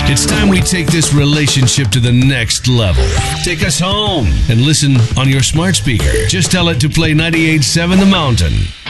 It's time we take this relationship to the next level. Take us home and listen on your smart speaker. Just tell it to play 98.7 The Mountain.